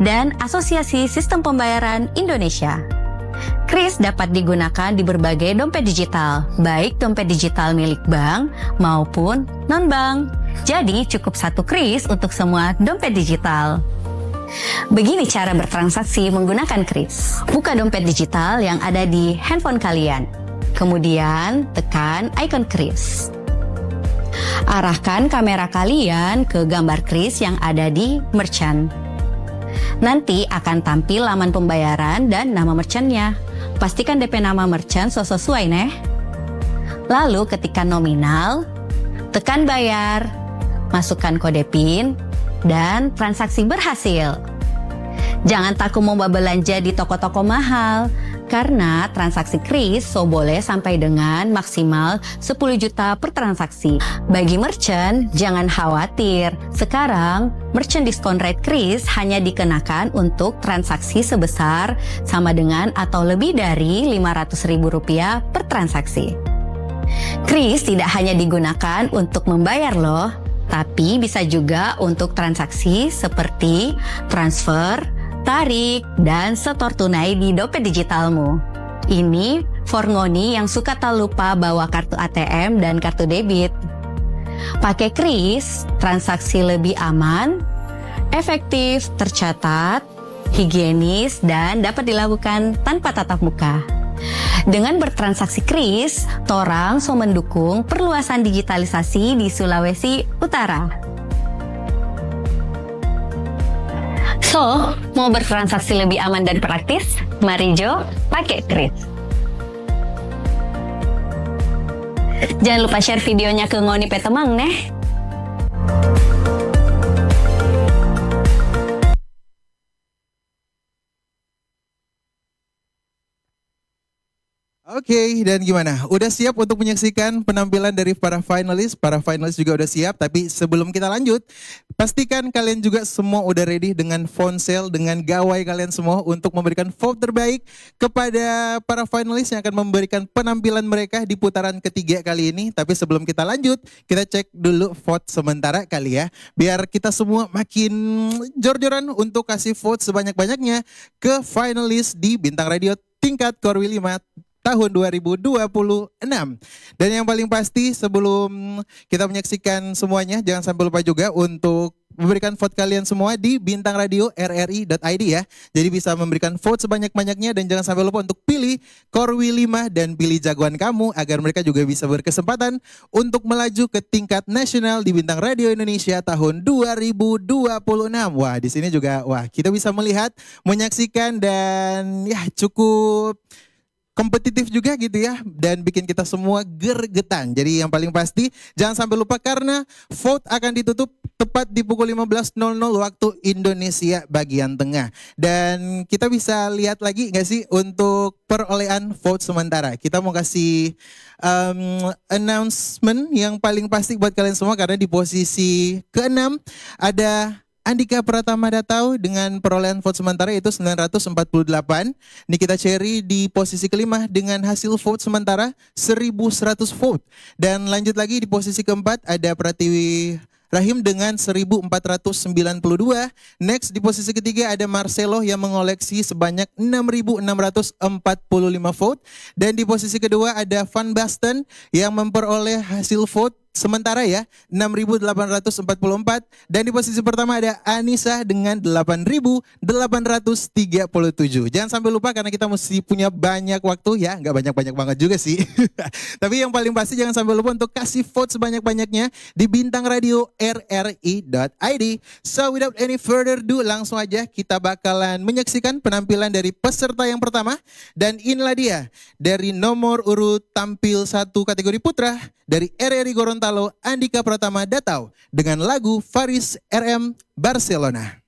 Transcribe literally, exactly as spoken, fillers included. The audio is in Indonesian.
dan Asosiasi Sistem Pembayaran Indonesia. Kris dapat digunakan di berbagai dompet digital, baik dompet digital milik bank maupun non-bank. Jadi cukup satu kris untuk semua dompet digital. Begini cara bertransaksi menggunakan kris. Buka dompet digital yang ada di handphone kalian. Kemudian tekan ikon kris. Arahkan kamera kalian ke gambar kris yang ada di merchant. Nanti akan tampil laman pembayaran dan nama merchantnya. Pastikan D P nama merchant sesuai neh. Lalu ketikkan nominal, tekan bayar, masukkan kode PIN, dan transaksi berhasil. Jangan takut mau belanja di toko-toko mahal, karena transaksi kris so boleh sampai dengan maksimal sepuluh juta per transaksi. Bagi merchant, jangan khawatir. Sekarang, merchant diskon rate kris hanya dikenakan untuk transaksi sebesar sama dengan atau lebih dari lima ratus ribu rupiah per transaksi. Kris tidak hanya digunakan untuk membayar loh, tapi bisa juga untuk transaksi seperti transfer, tarik, dan setor tunai di dompet digitalmu. Ini for ngoni yang suka tak lupa bawa kartu A T M dan kartu debit. Pakai kris, transaksi lebih aman, efektif, tercatat, higienis, dan dapat dilakukan tanpa tatap muka. Dengan bertransaksi kris, torang so mendukung perluasan digitalisasi di Sulawesi Utara. So, mau bertransaksi lebih aman dan praktis? Mari Jo, pakai kris. Jangan lupa share videonya ke ngoni petemang neh. Oke, okay, dan gimana? Udah siap untuk menyaksikan penampilan dari para finalis? Para finalis juga udah siap, tapi sebelum kita lanjut, pastikan kalian juga semua udah ready dengan ponsel, dengan gawai kalian semua untuk memberikan vote terbaik kepada para finalis yang akan memberikan penampilan mereka di putaran ketiga kali ini. Tapi sebelum kita lanjut, kita cek dulu vote sementara kali ya, biar kita semua makin jor-joran untuk kasih vote sebanyak-banyaknya ke finalis di Bintang Radio tingkat Korwil lima tahun dua ribu dua puluh enam. Dan yang paling pasti sebelum kita menyaksikan semuanya, jangan sampai lupa juga untuk memberikan vote kalian semua di bintang radio r r i dot i d ya. Jadi bisa memberikan vote sebanyak-banyaknya dan jangan sampai lupa untuk pilih Korwil lima dan pilih jagoan kamu agar mereka juga bisa berkesempatan untuk melaju ke tingkat nasional di Bintang Radio Indonesia tahun dua ribu dua puluh enam. Wah, di sini juga wah, kita bisa melihat, menyaksikan dan ya cukup kompetitif juga gitu ya, dan bikin kita semua gergetan. Jadi yang paling pasti jangan sampai lupa karena vote akan ditutup tepat di pukul lima belas nol nol waktu Indonesia bagian tengah. Dan kita bisa lihat lagi nggak sih untuk perolehan vote sementara. Kita mau kasih um, announcement yang paling pasti buat kalian semua karena di posisi keenam ada Andika Pratama Datau dengan perolehan vote sementara itu sembilan ratus empat puluh delapan. Nikita Cherry di posisi kelima dengan hasil vote sementara seribu seratus vote. Dan lanjut lagi di posisi keempat ada Pratiwi Rahim dengan seribu empat ratus sembilan puluh dua. Next di posisi ketiga ada Marcelo yang mengoleksi sebanyak enam ribu enam ratus empat puluh lima vote. Dan di posisi kedua ada Van Basten yang memperoleh hasil vote sementara ya enam ribu delapan ratus empat puluh empat. Dan di posisi pertama ada Anissa dengan delapan ribu delapan ratus tiga puluh tujuh. Jangan sampai lupa karena kita mesti punya banyak waktu ya, nggak banyak-banyak banget juga sih. Tapi yang paling pasti jangan sampai lupa untuk kasih vote sebanyak-banyaknya di bintang radio r r i dot i d. So without any further ado, langsung aja kita bakalan menyaksikan penampilan dari peserta yang pertama. Dan inilah dia dari nomor urut tampil satu kategori putra dari R R I Gorontalo, Andika Pratama Datau dengan lagu Faris R M Barcelona.